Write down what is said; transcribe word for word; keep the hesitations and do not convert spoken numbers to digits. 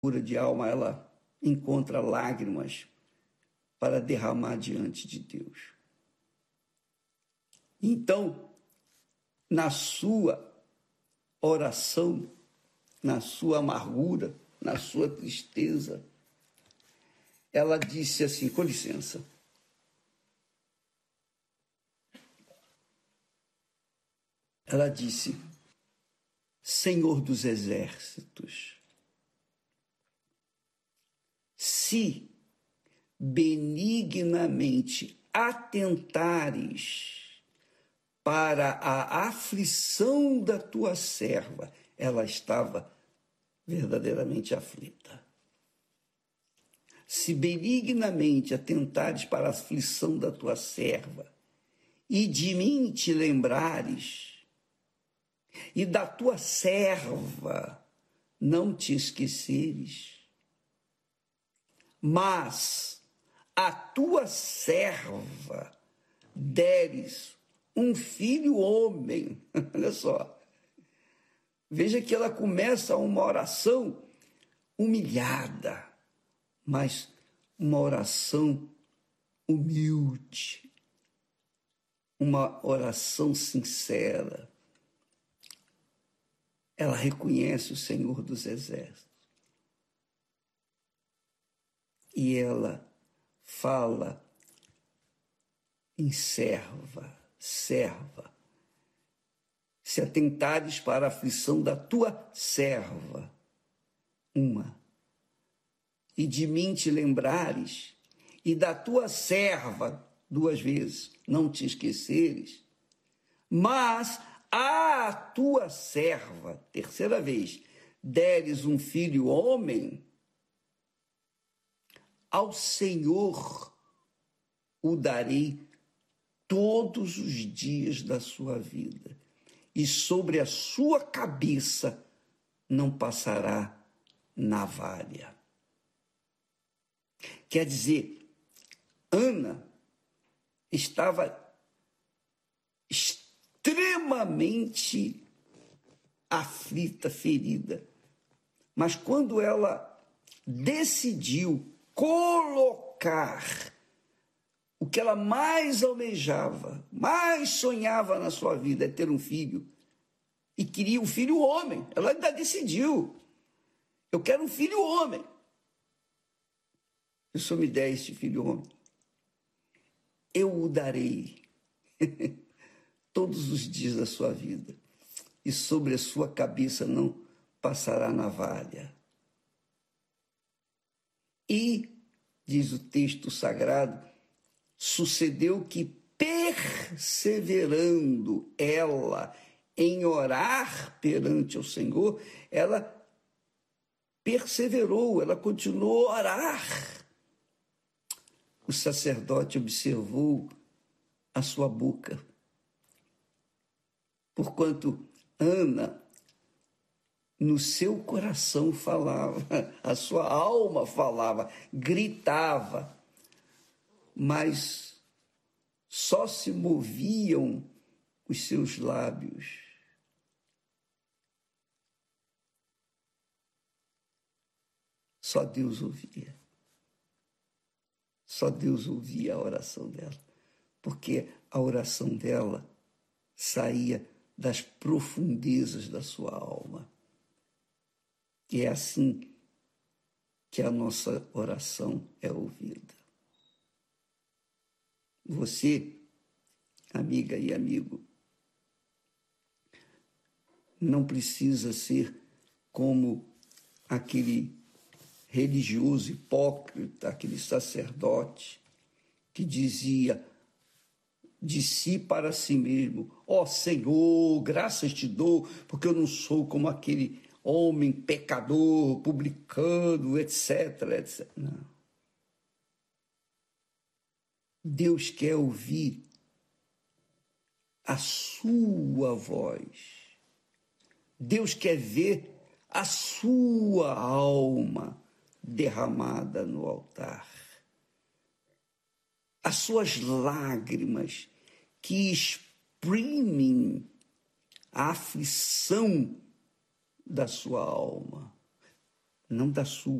cura de alma, ela encontra lágrimas para derramar diante de Deus. Então, na sua oração, na sua amargura, na sua tristeza, ela disse assim, com licença, ela disse, Senhor dos exércitos, se benignamente atentares para a aflição da tua serva, ela estava verdadeiramente aflita. Se benignamente atentares para a aflição da tua serva, e de mim te lembrares, e da tua serva não te esqueceres, mas a tua serva deres um filho homem. Olha só. Veja que ela começa uma oração humilhada, mas uma oração humilde, uma oração sincera. Ela reconhece o Senhor dos Exércitos. E ela fala em serva, serva. Se atentares para a aflição da tua serva, uma, e de mim te lembrares, e da tua serva, duas vezes, não te esqueceres, mas a tua serva, terceira vez, deres um filho homem, ao Senhor o darei todos os dias da sua vida, e sobre a sua cabeça não passará navalha. Quer dizer, Ana estava extremamente aflita, ferida, mas quando ela decidiu colocar o que ela mais almejava, mais sonhava na sua vida, é ter um filho, e queria um filho homem. Ela ainda decidiu, eu quero um filho homem. Se o Senhor me der este filho homem, eu o darei todos os dias da sua vida, e sobre a sua cabeça não passará navalha. E, diz o texto sagrado, sucedeu que, perseverando ela em orar perante o Senhor, ela perseverou, ela continuou a orar. O sacerdote observou a sua boca, porquanto Ana, no seu coração falava, a sua alma falava, gritava, mas só se moviam os seus lábios. Só Deus ouvia. Só Deus ouvia a oração dela, porque a oração dela saía das profundezas da sua alma. E é assim que a nossa oração é ouvida. Você, amiga e amigo, não precisa ser como aquele religioso hipócrita, aquele sacerdote que dizia de si para si mesmo, ó Senhor, graças te dou, porque eu não sou como aquele homem pecador, publicano, etc, etcétera. Não. Deus quer ouvir a sua voz. Deus quer ver a sua alma derramada no altar. As suas lágrimas que exprimem a aflição da sua alma. não da sua.